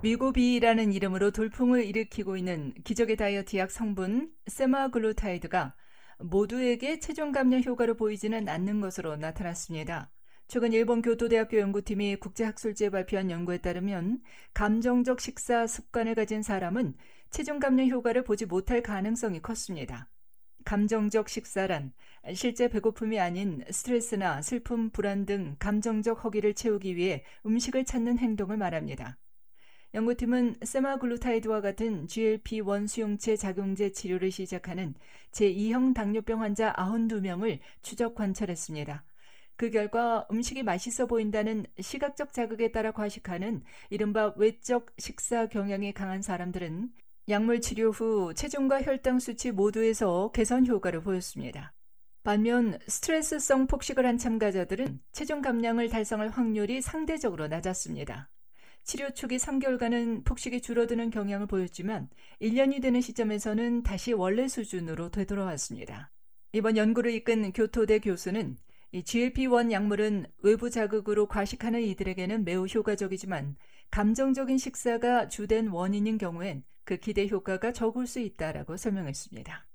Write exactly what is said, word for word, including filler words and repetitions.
위고비라는 이름으로 돌풍을 일으키고 있는 기적의 다이어트 약 성분 세마글루타이드가 모두에게 체중 감량 효과를 보이지는 않는 것으로 나타났습니다. 최근 일본 교토대학교 연구팀이 국제학술지에 발표한 연구에 따르면 감정적 식사 습관을 가진 사람은 체중 감량 효과를 보지 못할 가능성이 컸습니다. 감정적 식사란 실제 배고픔이 아닌 스트레스나 슬픔, 불안 등 감정적 허기를 채우기 위해 음식을 찾는 행동을 말합니다. 연구팀은 세마글루타이드와 같은 지엘피 일 수용체 작용제 치료를 시작하는 제이형 당뇨병 환자 구십이 명을 추적 관찰했습니다. 그 결과 음식이 맛있어 보인다는 시각적 자극에 따라 과식하는 이른바 외적 식사 경향이 강한 사람들은 약물 치료 후 체중과 혈당 수치 모두에서 개선 효과를 보였습니다. 반면 스트레스성 폭식을 한 참가자들은 체중 감량을 달성할 확률이 상대적으로 낮았습니다. 치료 초기 삼 개월간은 폭식이 줄어드는 경향을 보였지만 일 년이 되는 시점에서는 다시 원래 수준으로 되돌아왔습니다. 이번 연구를 이끈 교토대 교수는 이 지엘피 일 약물은 외부 자극으로 과식하는 이들에게는 매우 효과적이지만 감정적인 식사가 주된 원인인 경우엔 그 기대 효과가 적을 수 있다라고 설명했습니다.